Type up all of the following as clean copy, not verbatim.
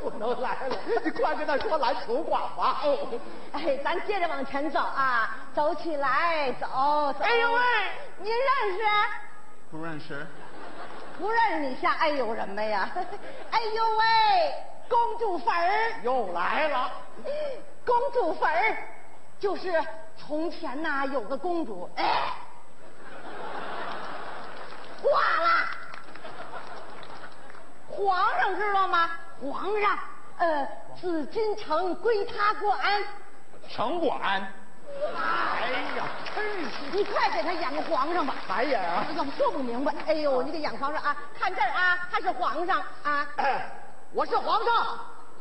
不能来了，你快跟他说篮球馆吧。 哎，咱接着往前走啊，走起来，走走。 哎呦喂， 您认识？ 不认识。 不认识你瞎哎呦什么呀？哎呦喂，公主坟儿又来了。 公主坟儿就是从前呐有个公主，挂了。皇上知道吗？皇上，紫禁城归他管。 城管。 哎呀，真是！ 你快给他演个皇上吧。 白演啊！ 要不说不明白。哎呦，你给演皇上啊！看这儿啊，他是皇上啊。 我是皇上。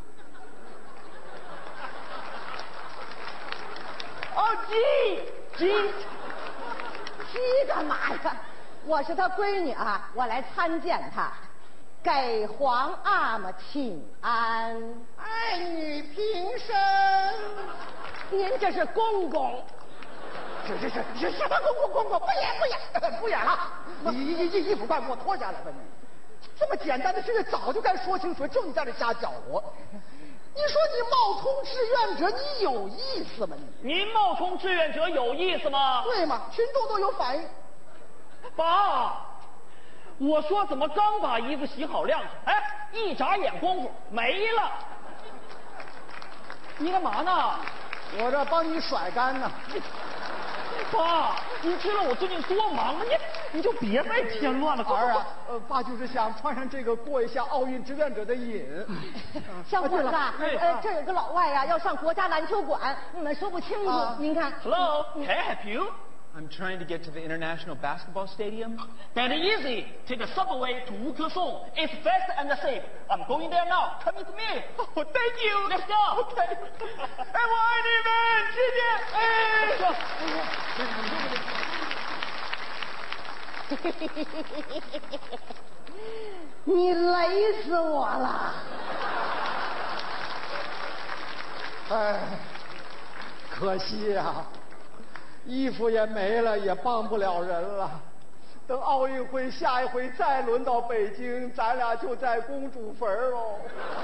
哦，鸡干嘛呀？我是他闺女啊，我来参见他，给皇阿玛请安。 爱女平身。 您这是公公。 是什么公，不演了！你衣服快给我脱下来吧！你这么简单的事早就该说清楚，正在这瞎搅和。你说你冒充志愿者，你有意思吗？ 您冒充志愿者有意思吗？ 对吗？群众都有反应。 爸，我说怎么刚把衣服洗好晾上，哎，一眨眼功夫没了。你干嘛呢？ 我这帮你甩干呢。 爸，你知道我最近多忙吗？你就别再添乱了。 儿啊，爸就是想穿上这个过一下奥运志愿者的瘾。 小伙子，这有个老外呀，要上国家篮球馆，说不清楚。您看。 Hello, can I help you? I'm trying to get to the International Basketball Stadium. Very easy. Take a subway to Wukersong. It's fast and safe. I'm going there now. Come with me. Oh, thank you. Let's go. Okay. 哎，我爱你们，谢谢。 你累死我了。 哎，可惜呀。衣服也没了，也帮不了人了。等奥运会下一回再轮到北京，咱俩就在公主坟哦。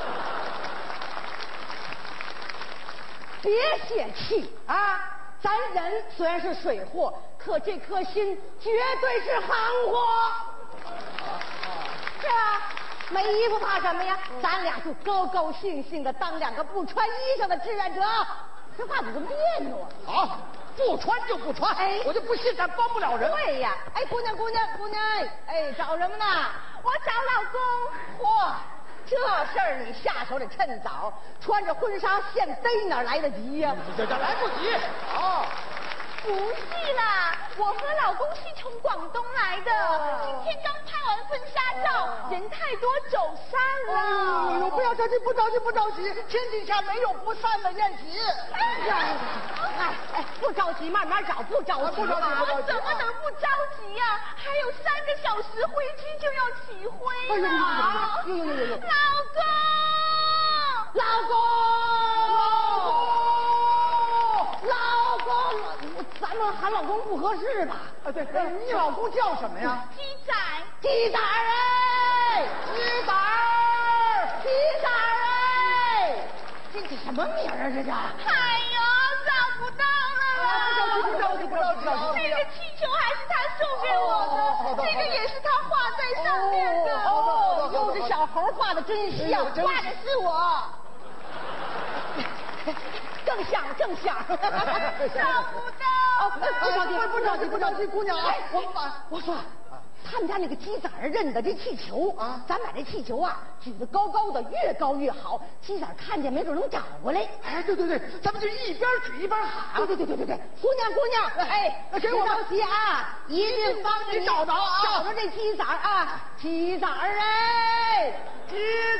别泄气啊！咱人虽然是水货，可这颗心绝对是行货。是啊，没衣服怕什么呀？咱俩就高高兴兴的当两个不穿衣裳的志愿者。这话怎么这么别扭啊？ 好。不穿就不穿，我就不信咱帮不了人。 对呀，哎，姑娘，哎，找什么呢？我找老公。嚯，这事儿你下手得趁早，穿着婚纱现逮哪来得及呀？ 这来不及。 不是啦，我和老公是从广东来的，今天刚拍完婚纱照，人太多走散了。 不要着急，不着急，天底下没有不散的宴席。 不着急，慢慢找，不着急。 我怎么能不着急呀？还有3个小时飞机就要起飞了。 老公，咱们喊老公不合适吧？ 对，你老公叫什么呀？ 鸡仔哎！ 鸡仔这什么名儿啊？这是？ 哎呦，找不到了！ 不着急。 这个气球还是他送给我的，这个也是他画在上面的。 哟，这小猴画的真像，画的是我。更像。 找不到。 不着急，姑娘啊！ 我说，他们家那个鸡仔认的这气球啊，咱把这气球啊举得高高的，越高越好。鸡仔看见没准能找过来。 哎，对，咱们就一边举一边喊。 对，姑娘，哎，别着急啊，一定帮着你找着这鸡仔啊，鸡仔哎， 鸡